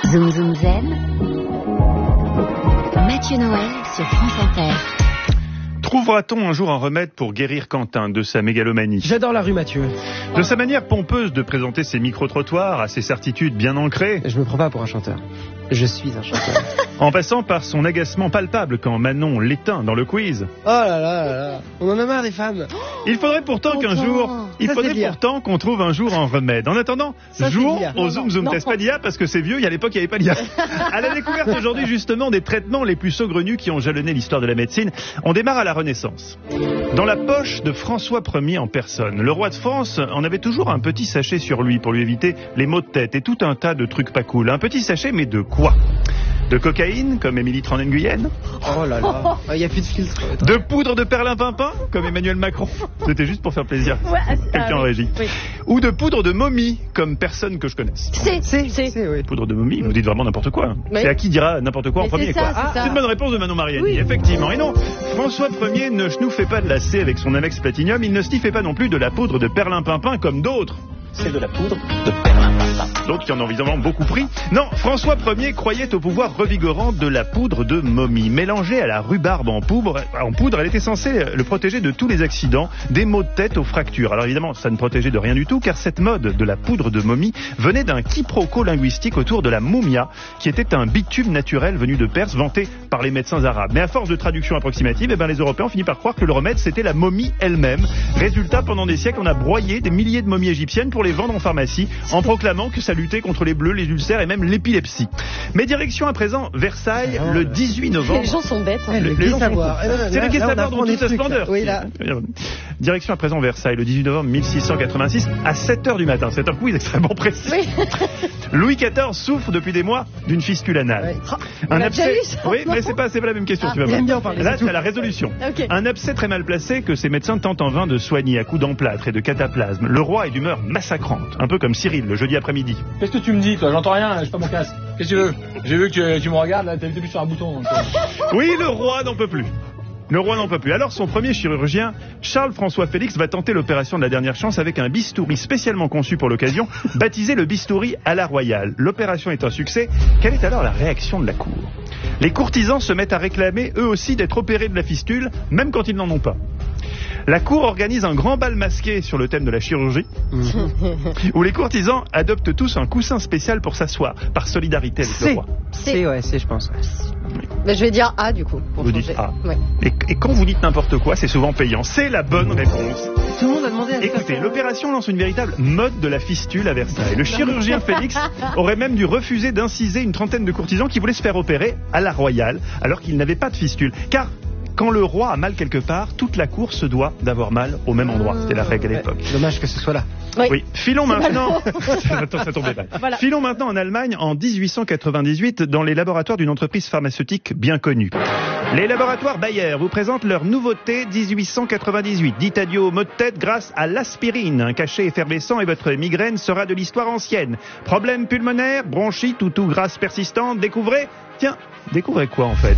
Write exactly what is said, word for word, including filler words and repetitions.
Zoom Zoom Zen. Mathieu Noël sur France Inter. Trouvera-t-on un jour un remède pour guérir Quentin de sa mégalomanie ? J'adore la rue, Mathieu. De sa manière pompeuse de présenter ses micro-trottoirs, à ses certitudes bien ancrées, Je me prends pas pour un chanteur. Je suis un chanteur. en passant par son agacement palpable quand Manon l'éteint dans le quiz. Oh là là là là. On en a marre des femmes. Il faudrait pourtant qu'un jour, il Ça, faudrait c'est dire. pourtant qu'on trouve un jour un remède. En attendant, Ça, c'est jouons dire. au Non, Zoom non, Zoom non. Test, pas d'I A parce que c'est vieux, il y a l'époque il n'y avait pas d'I A. À la découverte aujourd'hui justement des traitements les plus saugrenus qui ont jalonné l'histoire de la médecine, on démarre à la Renaissance. Dans la poche de François Premier en personne, le roi de France en avait toujours un petit sachet sur lui pour lui éviter les maux de tête et tout un tas de trucs pas cool. Un petit sachet, mais de quoi ? De cocaïne, comme Émilie Tranden-Guyenne ? Oh là là. Il n'y a plus de filtre. De poudre de perlimpinpin, comme Emmanuel Macron ? C'était juste pour faire plaisir. Ouais, Quelqu'un ah, en oui. régie. Oui. Ou de poudre de momie, comme personne que je connaisse. C'est, C'est, c'est. c'est, oui. Poudre de momie, vous dites vraiment n'importe quoi. Oui. C'est à qui dira n'importe quoi en Mais premier, c'est ça, quoi. c'est Ah, ça. c'est une bonne réponse de Manon Mariani, Oui. effectivement. Et non, François Premier ne snouffait pas de la C avec son Amex Platinium, il ne sniffait pas non plus de la poudre de perlimpinpin comme d'autres. C'est de la poudre de perlimpinpin. D'autres qui en ont évidemment beaucoup pris. Non, François Premier croyait au pouvoir revigorant de la poudre de momie. Mélangée à la rhubarbe en poudre, en poudre, elle était censée le protéger de tous les accidents, des maux de tête aux fractures. Alors évidemment, ça ne protégeait de rien du tout, car cette mode de la poudre de momie venait d'un quiproquo linguistique autour de la moumia, qui était un bitume naturel venu de Perse, vanté par les médecins arabes. Mais à force de traduction approximative, eh ben, les Européens ont fini par croire que le remède, c'était la momie elle-même. Résultat, pendant des siècles, on a broyé des milliers de momies égyptiennes pour les vendre en pharmacie, en proclamant que ça luttait contre les bleus, les ulcères et même l'épilepsie. Mais direction à présent Versailles, Oh le là. dix-huit novembre. Les gens sont bêtes. hein. Eh, le les gai gens sont savoir. cons. Eh, là, C'est le là, gai là, on savoir apprend dans des toute sa trucs, splendeur. là. Oui, là. Direction à présent Versailles, le dix-huit novembre mille six cent quatre-vingt-six, à sept heures du matin. C'est un quiz extrêmement précis. Oui. Louis quatorze souffre depuis des mois d'une fistule anale. Ouais. On a déjà eu ça, Oui, non mais c'est pas, c'est pas la même question. Ah, tu vas il voir. aime bien en parler, Là, c'est tout. c'est la résolution. Ok. Un abcès très mal placé que ces médecins tentent en vain de soigner à coups d'emplâtre et de cataplasme. Le roi est d'humeur massacrante, un peu comme Cyril le jeudi après-midi. Qu'est-ce que tu me dis, toi? J'entends rien, j'ai pas mon casque. Qu'est-ce que tu veux? J'ai vu que tu, tu me regardes, là, t'as vu sur un bouton. Donc, euh. Oui, le roi n'en peut plus. Le roi n'en peut plus. Alors son premier chirurgien, Charles-François Félix, va tenter l'opération de la dernière chance avec un bistouri spécialement conçu pour l'occasion, baptisé le bistouri à la royale. L'opération est un succès. Quelle est alors la réaction de la cour ? Les courtisans se mettent à réclamer eux aussi d'être opérés de la fistule, même quand ils n'en ont pas. La cour organise un grand bal masqué sur le thème de la chirurgie, où les courtisans adoptent tous un coussin spécial pour s'asseoir, par solidarité avec le C'est, roi. c'est, ouais, c'est, je pense. Mais je vais dire A du coup. Pour Vous changer. dites A. Ouais. Et, et quand vous dites n'importe quoi, c'est souvent payant. C'est la bonne réponse. Tout le monde a demandé à Écoutez, l'opération lance une véritable mode de la fistule à Versailles. Le chirurgien Félix aurait même dû refuser d'inciser une trentaine de courtisans qui voulaient se faire opérer à la royale, alors qu'ils n'avaient pas de fistule. Car quand le roi a mal quelque part, toute la cour se doit d'avoir mal au même endroit. C'était la règle à l'époque. Dommage que ce soit là. Oui. Oui, filons maintenant. Attends, ça tombait mal. Voilà. Filons maintenant en Allemagne en dix-huit cent quatre-vingt-dix-huit dans les laboratoires d'une entreprise pharmaceutique bien connue. Les laboratoires Bayer vous présentent leur nouveauté dix-huit cent quatre-vingt-dix-huit. Dites adieu aux maux de tête grâce à l'aspirine. Un cachet effervescent et votre migraine sera de l'histoire ancienne. Problème pulmonaire, bronchite ou tout grasse persistante, découvrez. Tiens, découvrez quoi en fait ?